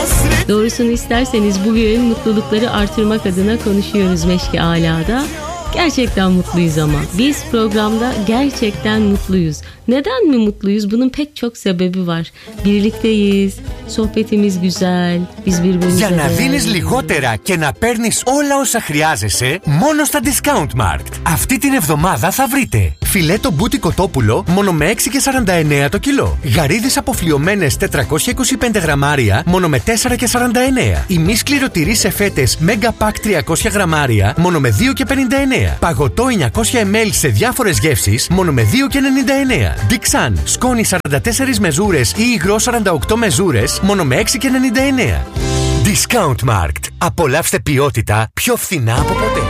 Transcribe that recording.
Doğrusunu isterseniz bugün mutlulukları artırmak adına konuşuyoruz Meşki Ala'da. Gerçekten mutluyuz ama. Biz programda gerçekten mutluyuz. Neden mi mutluyuz? Bunun pek çok sebebi var. Birlikteyiz, sohbetimiz güzel, biz birbirimize... Για να δίνεις λιγότερα και να παίρνεις όλα όσα χρειάζεσαι, μόνο στα Discount Markt. Αυτή την εβδομάδα θα βρείτε φιλέτο μπούτι κοτόπουλο μόνο με 6,49 το κιλό. Γαρίδες αποφλιωμένες 425 γραμμάρια μόνο με 4,49. Ημί σκληροτυρί σε φέτες Mega Pack 300 γραμμάρια μόνο με 2,59. Παγωτό 900 ml σε διάφορες γεύσεις μόνο με 2,99. Dixan, σκόνη 44 μεζούρες ή υγρό 48 μεζούρες μόνο με 6,99. Discount Markt. Απολαύστε ποιότητα πιο φθηνά από ποτέ.